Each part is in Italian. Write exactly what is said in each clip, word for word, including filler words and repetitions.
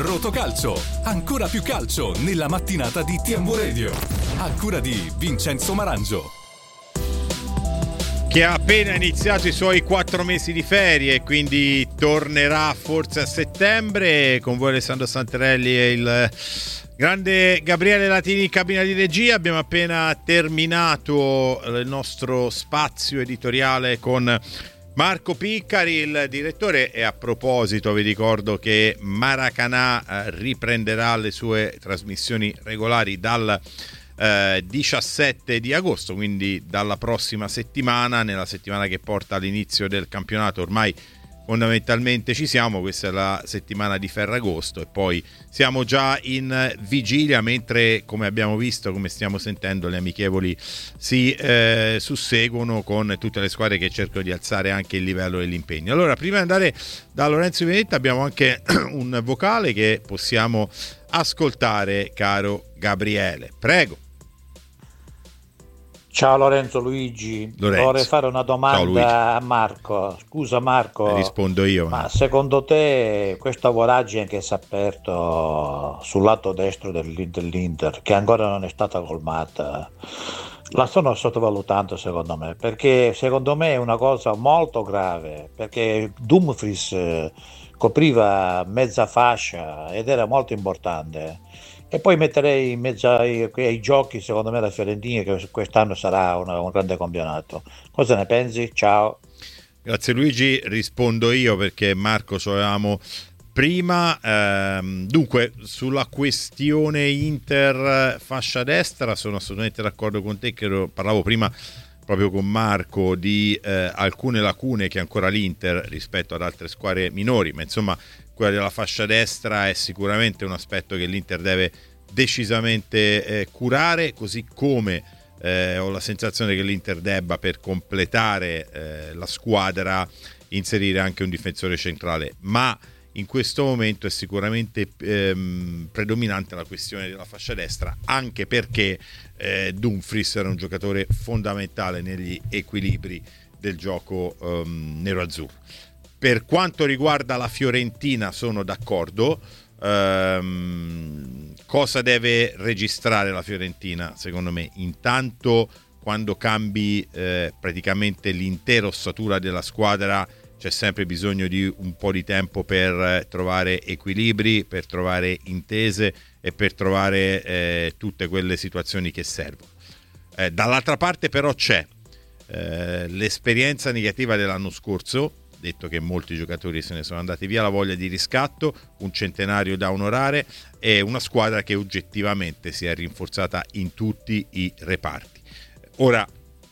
Rotocalcio, ancora più calcio nella mattinata di T M V Radio. A cura di Vincenzo Marangio, che ha appena iniziato i suoi quattro mesi di ferie e quindi tornerà forse a settembre. Con voi Alessandro Santarelli e il grande Gabriele Latini in cabina di regia. Abbiamo appena terminato il nostro spazio editoriale con Marco Piccari, il direttore, e a proposito vi ricordo che Maracanà riprenderà le sue trasmissioni regolari dal eh, diciassette di agosto, quindi dalla prossima settimana, nella settimana che porta all'inizio del campionato. Ormai fondamentalmente ci siamo, questa è la settimana di Ferragosto e poi siamo già in vigilia, mentre, come abbiamo visto, come stiamo sentendo, le amichevoli si eh, susseguono con tutte le squadre che cercano di alzare anche il livello dell'impegno. Allora, prima di andare da Lorenzo Venetta abbiamo anche un vocale che possiamo ascoltare, caro Gabriele, prego. Ciao Lorenzo Luigi, Lorenzo. Vorrei fare una domanda a Marco. Scusa Marco, rispondo io. Ma secondo te questa voragine che si è aperto sul lato destro dell'Inter, che ancora non è stata colmata, la stanno sottovalutando secondo me, perché secondo me è una cosa molto grave, perché Dumfries eh, copriva mezza fascia ed era molto importante. E poi metterei in mezzo ai, ai giochi, secondo me, la Fiorentina, che quest'anno sarà una, un grande campionato. Cosa ne pensi? Ciao. Grazie Luigi, rispondo io perché Marco ci avevamo prima. Ehm, dunque, sulla questione Inter fascia destra sono assolutamente d'accordo con te, che lo, parlavo prima proprio con Marco di eh, alcune lacune che ancora l'Inter rispetto ad altre squadre minori, ma insomma quella della fascia destra è sicuramente un aspetto che l'Inter deve decisamente eh, curare, così come eh, ho la sensazione che l'Inter debba, per completare eh, la squadra, inserire anche un difensore centrale, ma in questo momento è sicuramente ehm, predominante la questione della fascia destra, anche perché eh, Dumfries era un giocatore fondamentale negli equilibri del gioco ehm, nero-azzurro. Per quanto riguarda la Fiorentina sono d'accordo. Ehm, cosa deve registrare la Fiorentina secondo me? Intanto, quando cambi eh, praticamente l'intera ossatura della squadra, c'è sempre bisogno di un po' di tempo per trovare equilibri, per trovare intese e per trovare eh, tutte quelle situazioni che servono. Eh, dall'altra parte però c'è eh, l'esperienza negativa dell'anno scorso, detto che molti giocatori se ne sono andati via, la voglia di riscatto, un centenario da onorare e una squadra che oggettivamente si è rinforzata in tutti i reparti. Ora,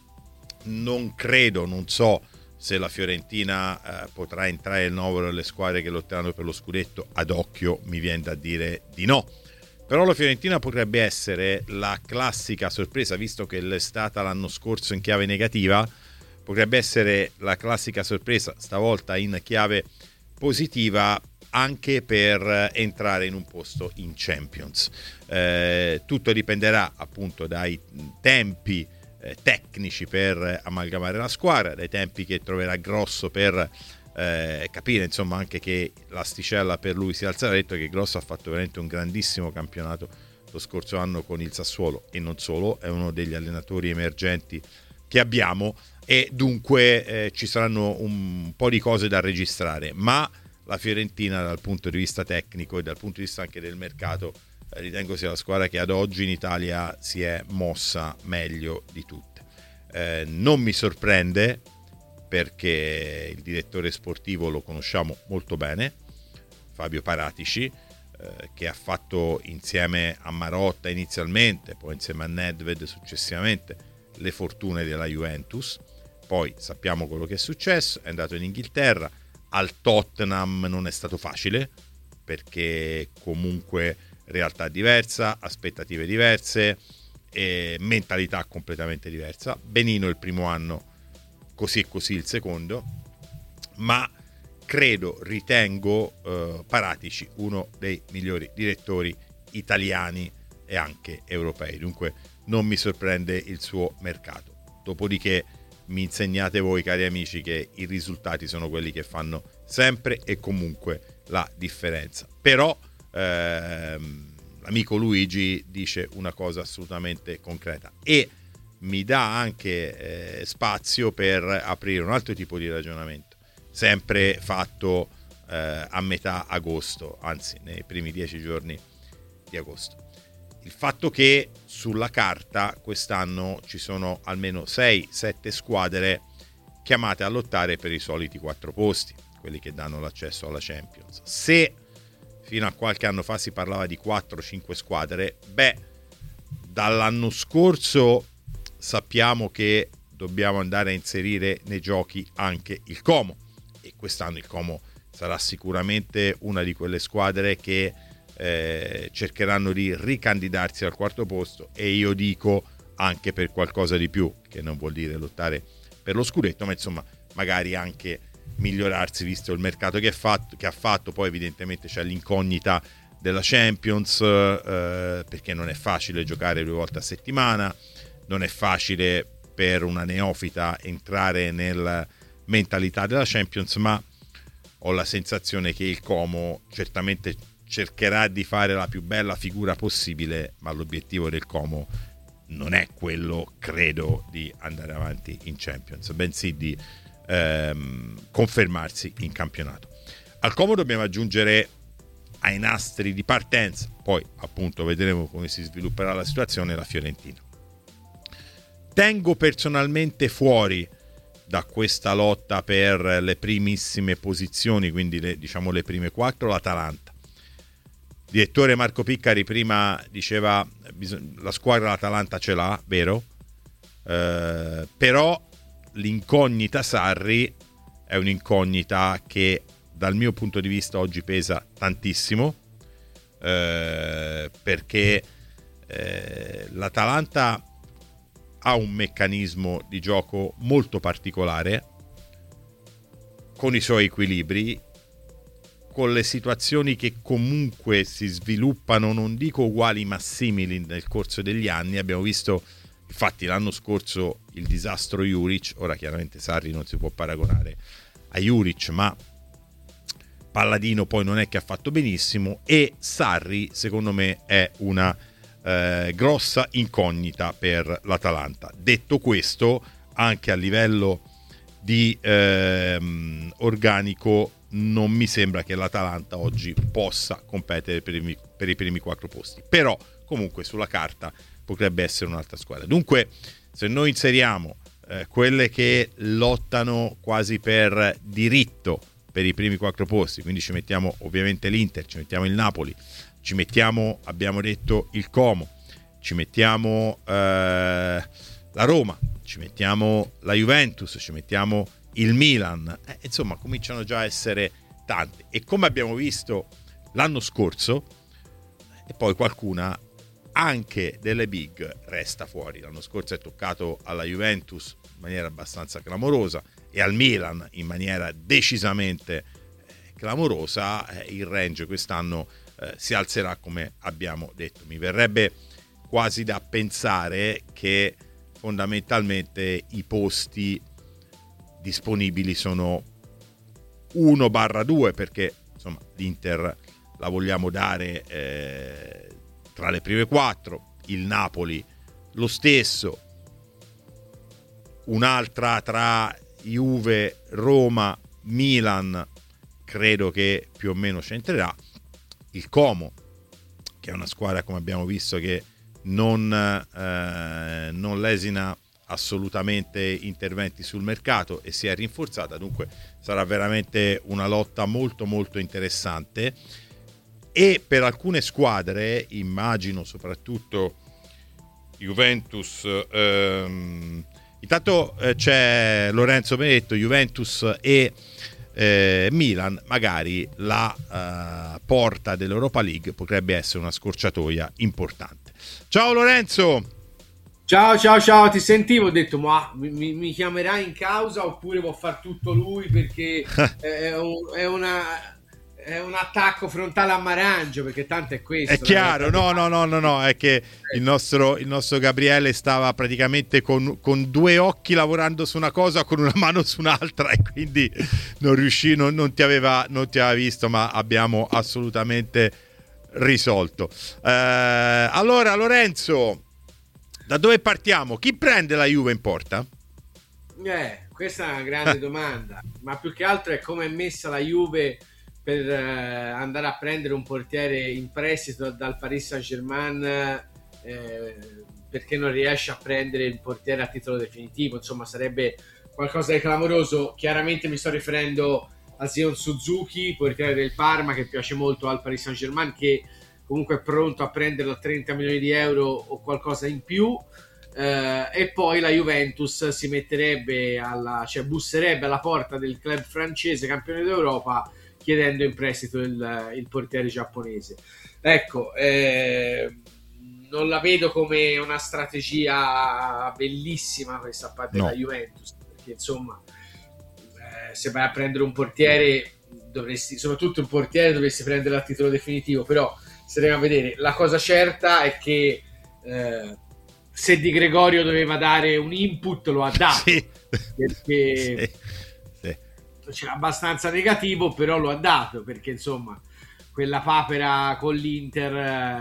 non credo, non so se la Fiorentina eh, potrà entrare nel novero delle squadre che lotteranno per lo scudetto. Ad occhio mi viene da dire di no, però la Fiorentina potrebbe essere la classica sorpresa, visto che l'è stata l'anno scorso in chiave negativa. Potrebbe essere la classica sorpresa, stavolta in chiave positiva, anche per entrare in un posto in Champions. Eh, tutto dipenderà appunto dai tempi eh, tecnici per amalgamare la squadra, dai tempi che troverà Grosso per eh, capire insomma anche che l'asticella per lui si alzerà. Detto che Grosso ha fatto veramente un grandissimo campionato lo scorso anno con il Sassuolo e non solo, è uno degli allenatori emergenti che abbiamo, e dunque eh, ci saranno un po' di cose da registrare, ma la Fiorentina dal punto di vista tecnico e dal punto di vista anche del mercato eh, ritengo sia la squadra che ad oggi in Italia si è mossa meglio di tutte. Eh, non mi sorprende, perché il direttore sportivo lo conosciamo molto bene, Fabio Paratici, eh, che ha fatto insieme a Marotta inizialmente, poi insieme a Nedved successivamente, le fortune della Juventus. Poi sappiamo quello che è successo, è andato in Inghilterra, al Tottenham non è stato facile, perché comunque realtà diversa, aspettative diverse e mentalità completamente diversa. Benino il primo anno, così e così il secondo, ma credo, ritengo eh, Paratici uno dei migliori direttori italiani e anche europei, dunque non mi sorprende il suo mercato. Dopodiché mi insegnate voi, cari amici, che i risultati sono quelli che fanno sempre e comunque la differenza. Però ehm, l'amico Luigi dice una cosa assolutamente concreta e mi dà anche eh, spazio per aprire un altro tipo di ragionamento, sempre fatto eh, a metà agosto, anzi nei primi dieci giorni di agosto. Il fatto che sulla carta quest'anno ci sono almeno sei sette squadre chiamate a lottare per i soliti quattro posti, quelli che danno l'accesso alla Champions. Se fino a qualche anno fa si parlava di quattro cinque squadre, beh, dall'anno scorso sappiamo che dobbiamo andare a inserire nei giochi anche il Como, e quest'anno il Como sarà sicuramente una di quelle squadre che eh, cercheranno di ricandidarsi al quarto posto, e io dico anche per qualcosa di più, che non vuol dire lottare per lo scudetto, ma insomma magari anche migliorarsi visto il mercato che, è fatto, che ha fatto. Poi evidentemente c'è l'incognita della Champions, eh, perché non è facile giocare due volte a settimana, non è facile per una neofita entrare nella mentalità della Champions, ma ho la sensazione che il Como certamente cercherà di fare la più bella figura possibile, ma l'obiettivo del Como non è quello, credo, di andare avanti in Champions, bensì di ehm, confermarsi in campionato. Al Como dobbiamo aggiungere ai nastri di partenza, poi appunto vedremo come si svilupperà la situazione, la Fiorentina. Tengo personalmente fuori da questa lotta per le primissime posizioni, quindi le, diciamo le prime quattro, l'Atalanta. Il direttore Marco Piccari prima diceva la squadra l'Atalanta ce l'ha, vero? Eh, però l'incognita Sarri è un'incognita che dal mio punto di vista oggi pesa tantissimo, eh, perché eh, l'Atalanta ha un meccanismo di gioco molto particolare, con i suoi equilibri, con le situazioni che comunque si sviluppano, non dico uguali ma simili nel corso degli anni. Abbiamo visto infatti l'anno scorso il disastro Juric, ora chiaramente Sarri non si può paragonare a Juric, ma Palladino poi non è che ha fatto benissimo, e Sarri secondo me è una eh, grossa incognita per l'Atalanta. Detto questo, anche a livello di ehm, organico non mi sembra che l'Atalanta oggi possa competere per i, per i primi quattro posti, però comunque sulla carta potrebbe essere un'altra squadra. Dunque se noi inseriamo eh, quelle che lottano quasi per diritto per i primi quattro posti, quindi ci mettiamo ovviamente l'Inter, ci mettiamo il Napoli, ci mettiamo, abbiamo detto, il Como, ci mettiamo eh, la Roma, ci mettiamo la Juventus, ci mettiamo il Milan, eh, insomma cominciano già a essere tante, e come abbiamo visto l'anno scorso, e poi qualcuna anche delle big resta fuori. L'anno scorso è toccato alla Juventus in maniera abbastanza clamorosa e al Milan in maniera decisamente eh, clamorosa. Eh, il range quest'anno eh, si alzerà, come abbiamo detto. Mi verrebbe quasi da pensare che fondamentalmente i posti disponibili sono uno barra due, perché insomma l'Inter la vogliamo dare eh, tra le prime quattro, il Napoli lo stesso, un'altra tra Juve, Roma, Milan credo che più o meno c'entrerà, il Como che è una squadra, come abbiamo visto, che non, eh, non lesina assolutamente interventi sul mercato e si è rinforzata, dunque sarà veramente una lotta molto molto interessante. E per alcune squadre, immagino soprattutto Juventus, ehm, intanto eh, c'è Lorenzo Benedetto, Juventus e eh, Milan, magari la eh, porta dell'Europa League potrebbe essere una scorciatoia importante. Ciao Lorenzo! Ciao ciao ciao, ti sentivo, ho detto ma mi, mi chiamerai in causa oppure può far tutto lui, perché è, un, è una... è un attacco frontale a Marangio, perché tanto è questo. È chiaro, no, no, no, no, no, è che il nostro, il nostro Gabriele stava praticamente con, con due occhi lavorando su una cosa, con una mano su un'altra, e quindi non riuscì, non, non ti aveva, non ti aveva visto, ma abbiamo assolutamente risolto. Eh, allora Lorenzo, da dove partiamo? Chi prende la Juve in porta? Eh, questa è una grande domanda, ma più che altro è come è messa la Juve per eh, andare a prendere un portiere in prestito dal Paris Saint-Germain, eh, perché non riesce a prendere il portiere a titolo definitivo. Insomma, sarebbe qualcosa di clamoroso. Chiaramente mi sto riferendo a Zion Suzuki, portiere del Parma, che piace molto al Paris Saint-Germain, che comunque è pronto a prenderlo a trenta milioni di euro o qualcosa in più. Uh, e poi la Juventus si metterebbe alla, cioè busserebbe alla porta del club francese campione d'Europa chiedendo in prestito il, il portiere giapponese. Ecco, eh, non la vedo come una strategia bellissima questa parte no. della Juventus, perché insomma eh, se vai a prendere un portiere dovresti, soprattutto un portiere dovresti prendere a titolo definitivo, però staremo a vedere. La cosa certa è che eh, se Di Gregorio doveva dare un input lo ha dato, sì. perché sì. Sì. c'era abbastanza negativo, però lo ha dato, perché insomma quella papera con l'Inter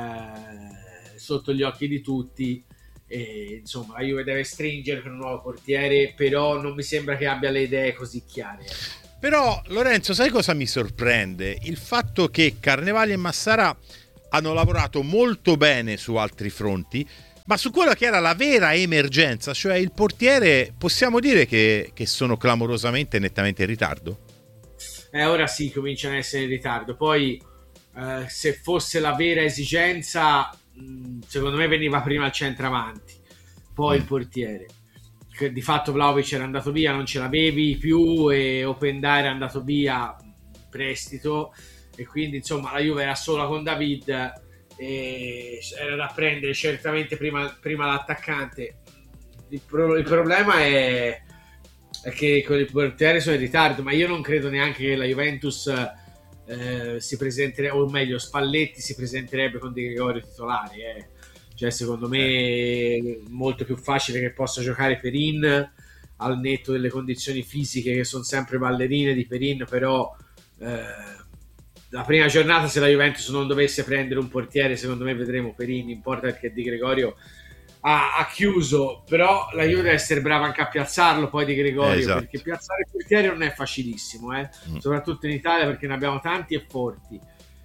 eh, sotto gli occhi di tutti, e insomma la Juve deve stringere per un nuovo portiere, però non mi sembra che abbia le idee così chiare. Però Lorenzo, sai cosa mi sorprende? Il fatto che Carnevali e Massara hanno lavorato molto bene su altri fronti, ma su quello che era la vera emergenza, cioè il portiere, possiamo dire che, che sono clamorosamente nettamente in ritardo? Eh, ora sì, cominciano ad essere in ritardo. Poi eh, se fosse la vera esigenza, mh, secondo me veniva prima il centravanti, poi mm. il portiere. Che di fatto Vlahovic era andato via, non ce l'avevi più, e Openda era andato via in prestito, e quindi insomma la Juve era sola con David, e era da prendere certamente prima, prima l'attaccante. Il, pro, il problema è, è che con il portiere sono in ritardo, ma io non credo neanche che la Juventus eh, si presenterebbe, o meglio Spalletti si presenterebbe con Di Gregorio titolare, eh. Cioè secondo me è molto più facile che possa giocare Perin, al netto delle condizioni fisiche che sono sempre ballerine di Perin, però eh, la prima giornata, se la Juventus non dovesse prendere un portiere, secondo me vedremo Perin in porta, perché Di Gregorio ha, ha chiuso. Però la Juve deve essere brava anche a piazzarlo poi Di Gregorio, eh, esatto. perché piazzare il portiere non è facilissimo, eh? mm. soprattutto in Italia, perché ne abbiamo tanti e forti.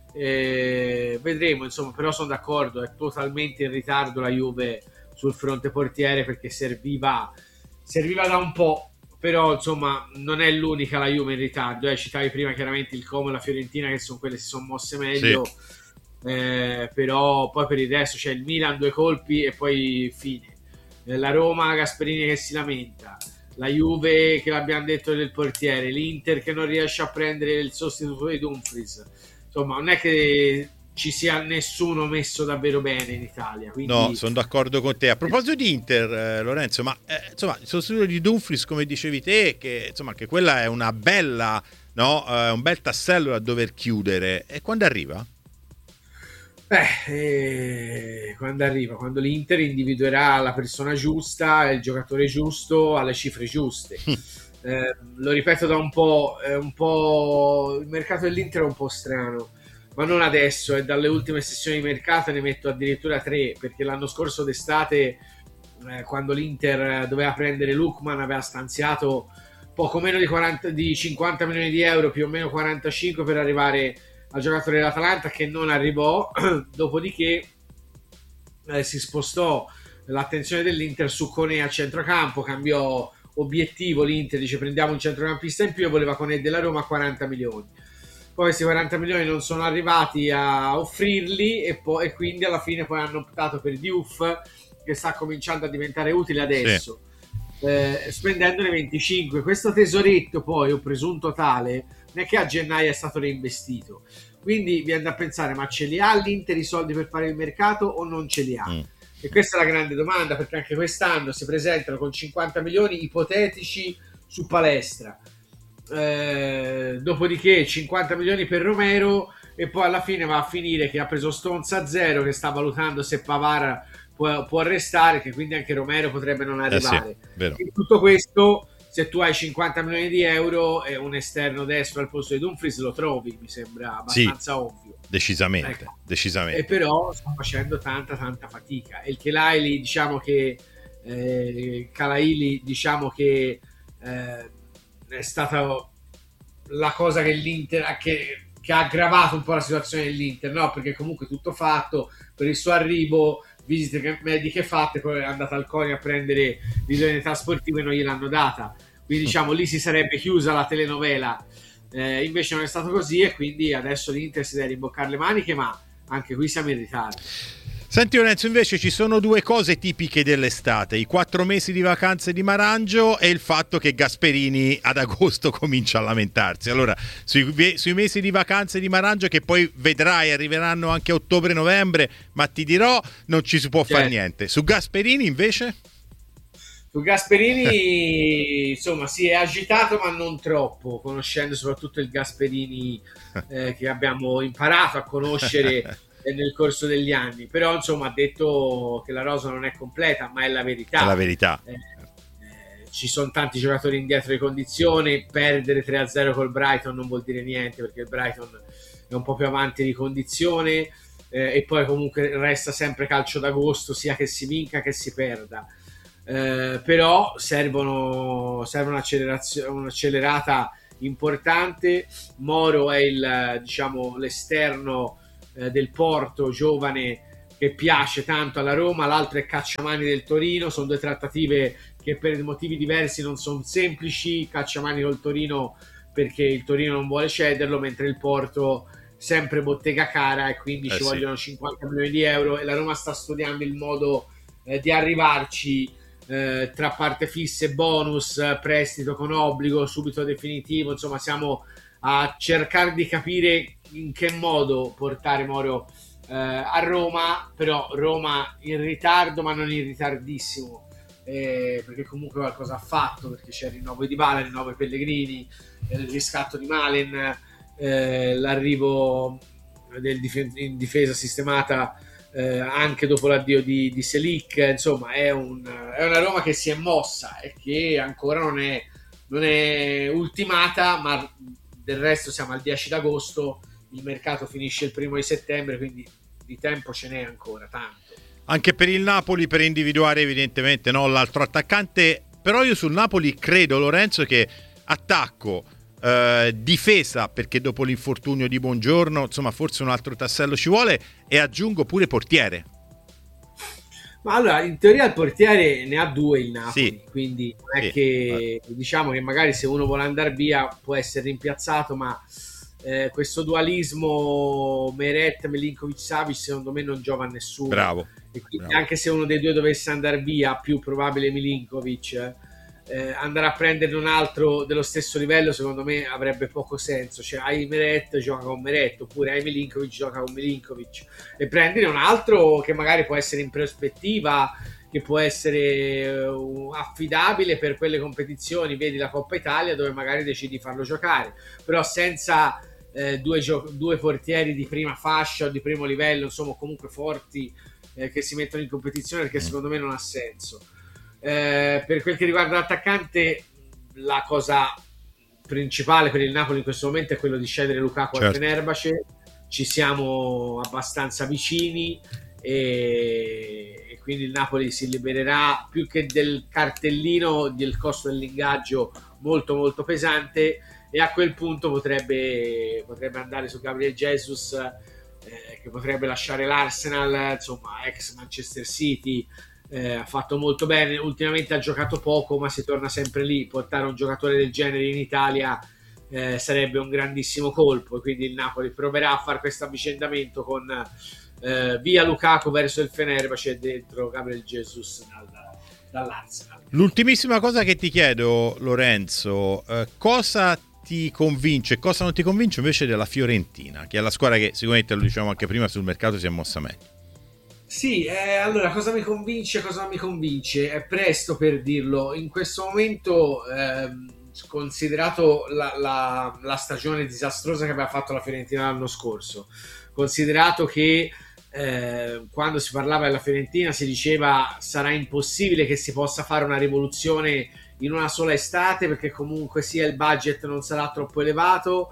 Eh, vedremo, insomma, però sono d'accordo, è totalmente in ritardo la Juve sul fronte portiere, perché serviva, serviva da un po'. Però insomma non è l'unica la Juve in ritardo, eh. Citavi prima chiaramente il Como e la Fiorentina, che sono quelle che si sono mosse meglio, sì. eh, però poi per il resto c'è il Milan, due colpi e poi fine, eh, la Roma, Gasperini che si lamenta, la Juve che l'abbiamo detto del portiere, l'Inter che non riesce a prendere il sostituto di Dumfries. Insomma non è che ci sia nessuno messo davvero bene in Italia, quindi... No, sono d'accordo con te. A proposito di Inter, eh, Lorenzo, ma eh, insomma il sostituto di Dumfries, come dicevi te, che insomma che quella è una bella, no, eh, un bel tassello da dover chiudere. E quando arriva? Beh, eh, quando arriva, quando l'Inter individuerà la persona giusta, il giocatore giusto, alle cifre giuste. eh, lo ripeto da un po', è un po' il mercato dell'Inter è un po' strano. Ma non adesso, e dalle ultime sessioni di mercato ne metto addirittura tre, perché l'anno scorso d'estate, eh, quando l'Inter doveva prendere Lookman, aveva stanziato poco meno di, quaranta, di cinquanta milioni di euro, più o meno quarantacinque, per arrivare al giocatore dell'Atalanta, che non arrivò. Dopodiché eh, si spostò l'attenzione dell'Inter su Koné a centrocampo, cambiò obiettivo l'Inter, dice prendiamo un centrocampista in più, e voleva Koné della Roma a quaranta milioni. Poi questi quaranta milioni non sono arrivati a offrirli, e, poi, e quindi alla fine poi hanno optato per Diouf, che sta cominciando a diventare utile adesso, sì. eh, spendendone venticinque. Questo tesoretto poi, o presunto tale, non è che a gennaio è stato reinvestito, quindi viene da pensare, ma ce li ha l'Inter i soldi per fare il mercato o non ce li ha? Mm. E questa è la grande domanda, perché anche quest'anno si presentano con cinquanta milioni ipotetici su palestra. Eh, dopodiché cinquanta milioni per Romero, e poi alla fine va a finire che ha preso Stones a zero, che sta valutando se Pavard può, può restare, che quindi anche Romero potrebbe non arrivare. Eh sì, in tutto questo, se tu hai cinquanta milioni di euro e un esterno destro al posto di Dumfries, lo trovi, mi sembra abbastanza sì, ovvio. decisamente, ecco. decisamente. E però sta facendo tanta tanta fatica. E il Kelaili, diciamo che eh, Kelaili, diciamo che eh, è stata la cosa che l'Inter che, che ha aggravato un po' la situazione dell'Inter, no? Perché comunque tutto fatto per il suo arrivo, visite mediche fatte, poi è andata al CONI a prendere l'idoneità sportiva e non gliel'hanno data, quindi diciamo lì si sarebbe chiusa la telenovela. Eh, invece non è stato così e quindi adesso l'Inter si deve rimboccare le maniche, ma anche qui siamo in ritardo. Senti Lorenzo, invece ci sono due cose tipiche dell'estate: i quattro mesi di vacanze di Marangio e il fatto che Gasperini ad agosto comincia a lamentarsi. Allora, sui, sui mesi di vacanze di Marangio, che poi vedrai arriveranno anche a ottobre-novembre, ma ti dirò, non ci si può fare certo. niente. Su Gasperini invece? Su Gasperini insomma si è agitato, ma non troppo, conoscendo soprattutto il Gasperini eh, che abbiamo imparato a conoscere nel corso degli anni. Però insomma ha detto che la rosa non è completa, ma è la verità. È la verità. Eh, eh, ci sono tanti giocatori indietro di condizione, perdere tre a zero col Brighton non vuol dire niente, perché il Brighton è un po' più avanti di condizione, eh, e poi comunque resta sempre calcio d'agosto, sia che si vinca che si perda. Eh, però servono serve un'accelerazione, un'accelerata importante. Moro è il, diciamo, l'esterno eh, del Porto, giovane, che piace tanto alla Roma, l'altro è Cacciamani del Torino. Sono due trattative che per motivi diversi non sono semplici. Cacciamani col Torino perché il Torino non vuole cederlo, mentre il Porto sempre bottega cara e quindi eh ci sì. vogliono cinquanta milioni di euro, e la Roma sta studiando il modo eh, di arrivarci Eh, tra parte fisse, bonus, prestito con obbligo subito definitivo. Insomma, siamo a cercare di capire in che modo portare Moro eh, a Roma. Però Roma in ritardo, ma non in ritardissimo, eh, perché comunque qualcosa ha fatto, perché c'è il rinnovo di Dybala, il rinnovo di Pellegrini, eh, il riscatto di Malen, eh, l'arrivo del dif- in difesa sistemata Eh, anche dopo l'addio di, di Selic. Insomma è, un, è una Roma che si è mossa e che ancora non è, non è ultimata, ma del resto siamo al dieci d'agosto, il mercato finisce il primo di settembre, quindi di tempo ce n'è ancora tanto. Anche per il Napoli, per individuare evidentemente, no, l'altro attaccante. Però io sul Napoli credo, Lorenzo, che attacco, Uh, difesa, perché dopo l'infortunio di Buongiorno insomma forse un altro tassello ci vuole, e aggiungo pure portiere. Ma allora, in teoria il portiere ne ha due il Napoli, sì. quindi non è sì. che diciamo che magari se uno vuole andare via può essere rimpiazzato, ma eh, questo dualismo Meret, Milinkovic, Savic secondo me non giova a nessuno. Bravo. E quindi Bravo. Anche se uno dei due dovesse andare via, più probabile Milinkovic, Eh, andare a prendere un altro dello stesso livello secondo me avrebbe poco senso. Cioè hai Meret, gioca con Meret, oppure hai Milinkovic, gioca con Milinkovic, e prendere un altro che magari può essere in prospettiva, che può essere uh, affidabile per quelle competizioni, vedi la Coppa Italia, dove magari decidi di farlo giocare, però senza eh, due, gio- due portieri di prima fascia o di primo livello, insomma comunque forti, eh, che si mettono in competizione, perché secondo me non ha senso. Eh, per quel che riguarda l'attaccante, la cosa principale per il Napoli in questo momento è quello di cedere Lukaku certo. al Fenerbahce. Ci siamo abbastanza vicini e, e quindi il Napoli si libererà più che del cartellino del costo dell'ingaggio molto molto pesante, e a quel punto potrebbe, potrebbe andare su Gabriel Jesus, eh, che potrebbe lasciare l'Arsenal, insomma ex Manchester City. Eh, ha fatto molto bene, ultimamente ha giocato poco, ma si torna sempre lì. Portare un giocatore del genere in Italia eh, sarebbe un grandissimo colpo, e quindi il Napoli proverà a fare questo avvicendamento con eh, via Lukaku verso il Fenerbahce e dentro Gabriel Jesus dal, dall'Arsenal. L'ultimissima cosa che ti chiedo, Lorenzo, eh, cosa ti convince, cosa non ti convince invece della Fiorentina, che è la squadra che sicuramente, lo diciamo anche prima, sul mercato si è mossa meglio? Sì, eh, allora cosa mi convince, cosa non mi convince? È presto per dirlo. In questo momento, ehm, considerato la, la, la stagione disastrosa che aveva fatto la Fiorentina l'anno scorso, considerato che eh, quando si parlava della Fiorentina si diceva sarà impossibile che si possa fare una rivoluzione in una sola estate, perché comunque sia il budget non sarà troppo elevato,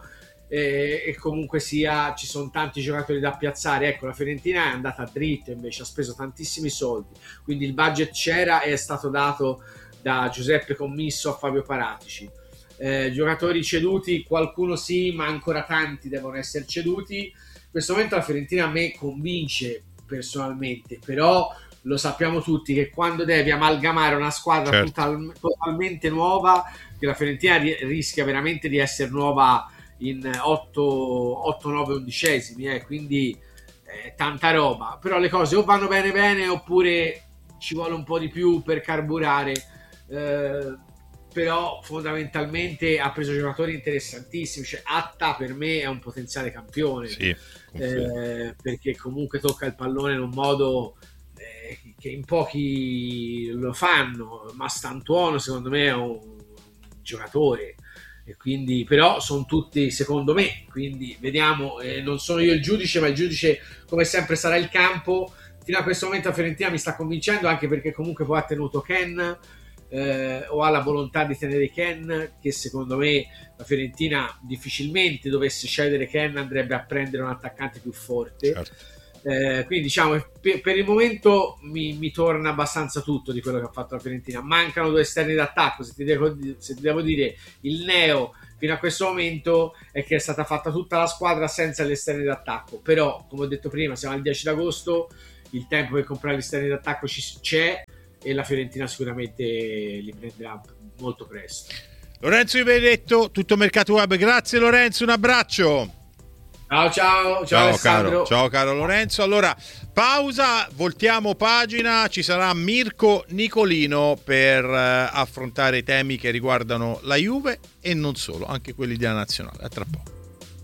e, e comunque sia ci sono tanti giocatori da piazzare. Ecco, la Fiorentina è andata dritto, invece ha speso tantissimi soldi, quindi il budget c'era e è stato dato da Giuseppe Commisso a Fabio Paratici. Eh, giocatori ceduti, qualcuno sì, ma ancora tanti devono essere ceduti. In questo momento la Fiorentina a me convince personalmente, però lo sappiamo tutti che quando devi amalgamare una squadra certo. total, totalmente nuova, che la Fiorentina rischia veramente di essere nuova in otto nove undicesimi, eh, quindi eh, tanta roba, però le cose o vanno bene bene oppure ci vuole un po' di più per carburare. Eh, però fondamentalmente ha preso giocatori interessantissimi, cioè Atta per me è un potenziale campione, sì, eh, perché comunque tocca il pallone in un modo eh, che in pochi lo fanno, ma Stantuono secondo me è un giocatore, e quindi però sono tutti secondo me, quindi vediamo, eh, non sono io il giudice, ma il giudice come sempre sarà il campo. Fino a questo momento la Fiorentina mi sta convincendo, anche perché comunque poi ha tenuto Ken, Eh, o ha la volontà di tenere Ken, che secondo me la Fiorentina difficilmente dovesse scegliere Ken, andrebbe a prendere un attaccante più forte, certo. eh, quindi diciamo per, per il momento mi, mi torna abbastanza tutto di quello che ha fatto la Fiorentina. Mancano due esterni d'attacco, se ti devo, se ti devo dire il neo fino a questo momento è che è stata fatta tutta la squadra senza gli esterni d'attacco, però come ho detto prima siamo al dieci d'agosto, il tempo per comprare gli esterni d'attacco ci, c'è, e la Fiorentina sicuramente li prenderà molto presto. Lorenzo Di Benedetto, Tutto Mercato Web. Grazie Lorenzo, un abbraccio. Ciao ciao, ciao, ciao Alessandro. Caro, ciao caro Lorenzo. Allora, pausa, voltiamo pagina, ci sarà Mirko Nicolino per uh, affrontare i temi che riguardano la Juve e non solo, anche quelli della nazionale. A tra poco.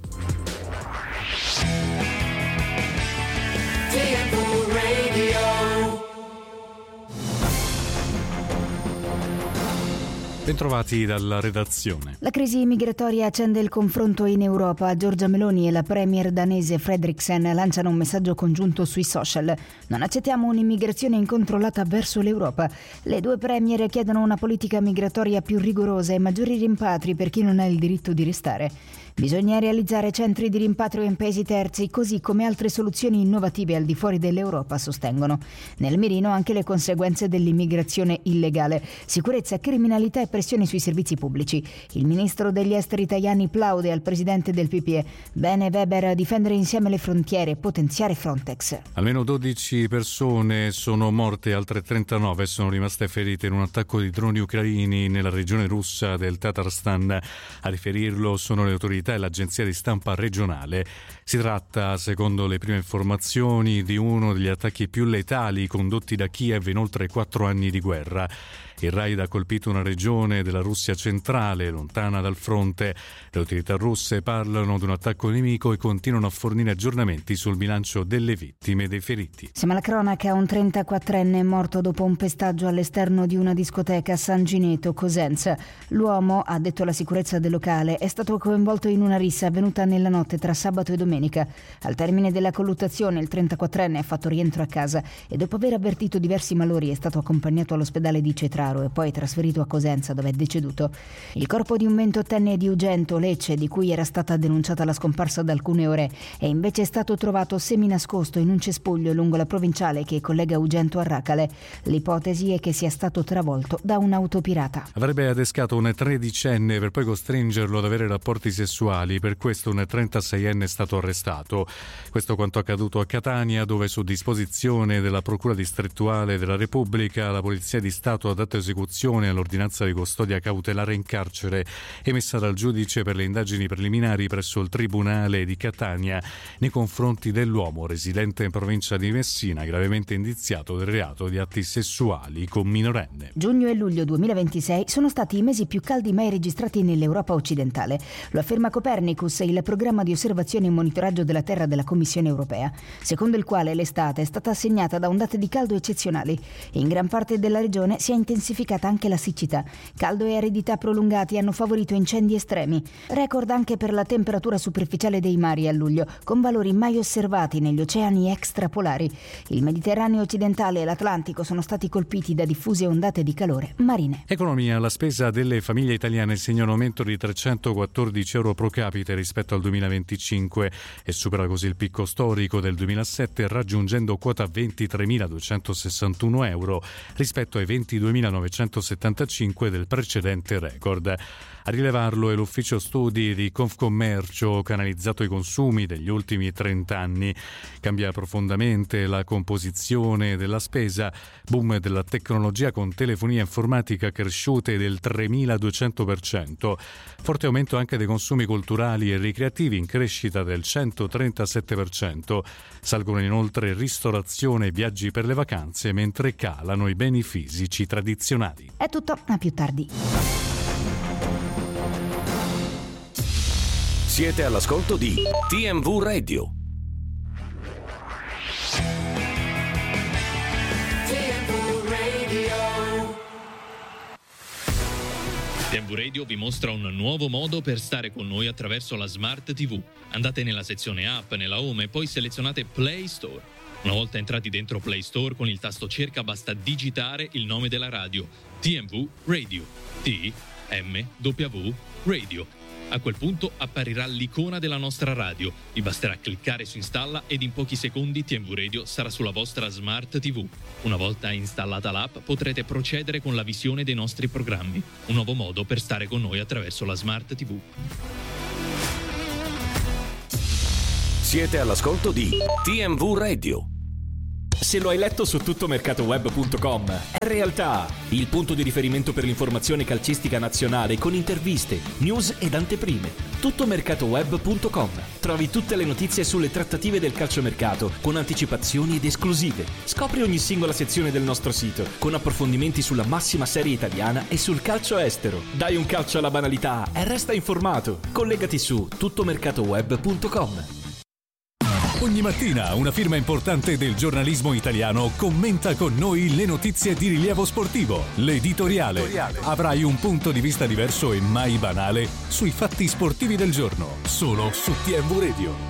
Bentrovati dalla redazione. La crisi migratoria accende il confronto in Europa. Giorgia Meloni e la premier danese Frederiksen lanciano un messaggio congiunto sui social. Non accettiamo un'immigrazione incontrollata verso l'Europa. Le due premier chiedono una politica migratoria più rigorosa e maggiori rimpatri per chi non ha il diritto di restare. Bisogna realizzare centri di rimpatrio in paesi terzi, così come altre soluzioni innovative al di fuori dell'Europa, sostengono. Nel mirino anche le conseguenze dell'immigrazione illegale, sicurezza, criminalità e pressioni sui servizi pubblici. Il ministro degli esteri Tajani plaude al presidente del P P E. Bene Weber a difendere insieme le frontiere e potenziare Frontex. Almeno dodici persone sono morte, altre trentanove sono rimaste ferite in un attacco di droni ucraini nella regione russa del Tatarstan. A riferirlo sono le autorità e l'agenzia di stampa regionale. Si tratta, secondo le prime informazioni, di uno degli attacchi più letali condotti da Kiev in oltre quattro anni di guerra. Il raid ha colpito una regione della Russia centrale, lontana dal fronte. Le autorità russe parlano di un attacco nemico e continuano a fornire aggiornamenti sul bilancio delle vittime e dei feriti. Siamo alla cronaca. Un trentaquattrenne è morto dopo un pestaggio all'esterno di una discoteca a San Gineto, Cosenza. L'uomo, ha detto la sicurezza del locale, è stato coinvolto in una rissa avvenuta nella notte tra sabato e domenica. Al termine della colluttazione il trentaquattrenne ha fatto rientro a casa e dopo aver avvertito diversi malori è stato accompagnato all'ospedale di Cetraro e poi trasferito a Cosenza, dove è deceduto. Il corpo di un ventottenne di Ugento, Lecce, di cui era stata denunciata la scomparsa da alcune ore, è invece stato trovato seminascosto in un cespuglio lungo la provinciale che collega Ugento a Racale. L'ipotesi è che sia stato travolto da un'auto pirata. Avrebbe adescato un tredicenne per poi costringerlo ad avere rapporti sessuali, per questo un trentaseienne è stato arrestato. Questo quanto accaduto a Catania, dove su disposizione della Procura distrettuale della Repubblica la Polizia di Stato ha dato esecuzione all'ordinanza di custodia cautelare in carcere emessa dal giudice per le indagini preliminari presso il Tribunale di Catania nei confronti dell'uomo residente in provincia di Messina, gravemente indiziato del reato di atti sessuali con minorenne. Giugno e luglio duemilaventisei sono stati i mesi più caldi mai registrati nell'Europa occidentale. Lo afferma Copernicus, il programma di osservazione e monitoraggio della Terra della Commissione europea, secondo il quale l'estate è stata segnata da ondate di caldo eccezionali. In gran parte della regione si è intensificata anche la siccità. Caldo e aridità prolungati hanno favorito incendi estremi. Record anche per la temperatura superficiale dei mari a luglio, con valori mai osservati negli oceani extrapolari. Il Mediterraneo occidentale e l'Atlantico sono stati colpiti da diffuse ondate di calore marine. Economia. La spesa delle famiglie italiane segna un aumento di trecentoquattordici euro pro capite rispetto al duemilaventicinque e supera così il picco storico del duemilasette, raggiungendo quota ventitremila duecentosessantuno euro rispetto ai ventiduemilanovecentosettantacinque del precedente record. A rilevarlo è l'ufficio studi di Confcommercio, che ha analizzato i consumi degli ultimi trenta anni. Cambia profondamente la composizione della spesa, boom della tecnologia con telefonia informatica cresciute del tremiladuecento per cento, forte aumento anche dei consumi culturali e ricreativi in crescita del centotrentasette per cento, salgono inoltre ristorazione e viaggi per le vacanze, mentre calano i beni fisici tradizionali. È tutto, a più tardi. Siete all'ascolto di T M V Radio. T M V Radio vi mostra un nuovo modo per stare con noi attraverso la Smart T V. Andate nella sezione app, nella home e poi selezionate Play Store. Una volta entrati dentro Play Store, con il tasto cerca basta digitare il nome della radio, T M V Radio, T M W Radio. A quel punto apparirà l'icona della nostra radio. Vi basterà cliccare su installa ed in pochi secondi T M V Radio sarà sulla vostra Smart T V. Una volta installata l'app potrete procedere con la visione dei nostri programmi. Un nuovo modo per stare con noi attraverso la Smart T V. Siete all'ascolto di T M V Radio. Se lo hai letto su tuttomercatoweb punto com, è realtà, il punto di riferimento per l'informazione calcistica nazionale con interviste, news ed anteprime. tuttomercatoweb punto com. Trovi tutte le notizie sulle trattative del calciomercato con anticipazioni ed esclusive. Scopri ogni singola sezione del nostro sito con approfondimenti sulla massima serie italiana e sul calcio estero. Dai un calcio alla banalità e resta informato. Collegati su tuttomercatoweb punto com. Ogni mattina una firma importante del giornalismo italiano commenta con noi le notizie di rilievo sportivo. L'editoriale. Avrai un punto di vista diverso e mai banale sui fatti sportivi del giorno, solo su T M V Radio.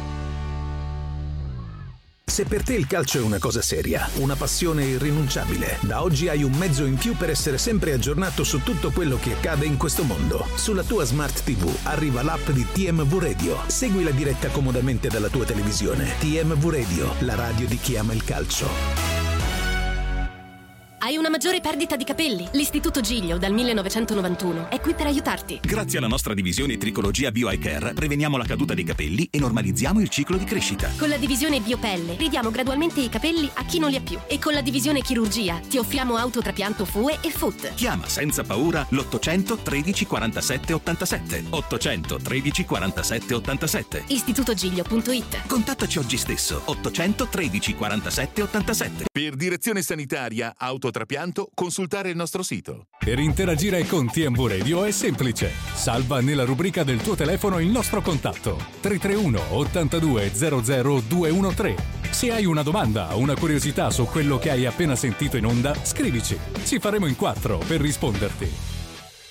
Se per te il calcio è una cosa seria, una passione irrinunciabile, da oggi hai un mezzo in più per essere sempre aggiornato su tutto quello che accade in questo mondo. Sulla tua Smart T V arriva l'app di T M V Radio. Segui la diretta comodamente dalla tua televisione. T M V Radio, la radio di chi ama il calcio. Hai una maggiore perdita di capelli? L'Istituto Giglio dal millenovecentonovantuno è qui per aiutarti. Grazie alla nostra divisione Tricologia Bio Eye Care preveniamo la caduta dei capelli e normalizziamo il ciclo di crescita. Con la divisione Biopelle ridiamo gradualmente i capelli a chi non li ha più. E con la divisione Chirurgia ti offriamo autotrapianto F U E e F U T. Chiama senza paura l'ottocento tredici quarantasette ottantasette. ottocento tredici quarantasette ottantasette. istituto giglio punto it. Contattaci oggi stesso. ottocento tredici quarantasette ottantasette. Per direzione sanitaria autotrapianto, consultare il nostro sito. Per interagire con T M V Radio è semplice. Salva nella rubrica del tuo telefono il nostro contatto tre tre uno ottantadue zero zero due uno tre. Se hai una domanda o una curiosità su quello che hai appena sentito in onda, scrivici. Ci faremo in quattro per risponderti.